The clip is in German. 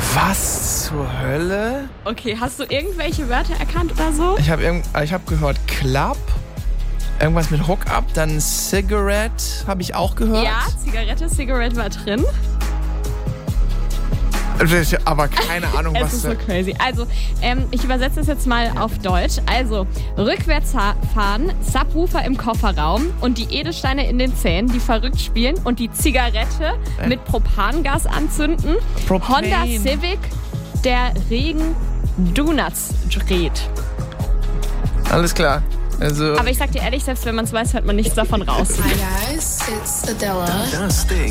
Was zur Hölle? Okay, hast du irgendwelche Wörter erkannt oder so? Ich hab gehört Club, irgendwas mit Hookup, dann Cigarette habe ich auch gehört. Ja, Cigarette war drin. Aber keine Ahnung, Es was ist so crazy. Also, ich übersetze das jetzt mal auf Deutsch. Also, rückwärts fahren, Subwoofer im Kofferraum und die Edelsteine in den Zähnen, die verrückt spielen und die Zigarette mit Propangas anzünden. Propan. Honda Civic, der Regen Donuts dreht. Alles klar. Also Aber ich sag dir ehrlich, selbst wenn man es weiß, hört man nichts davon raus. Hi guys, it's Adela. Das Ding.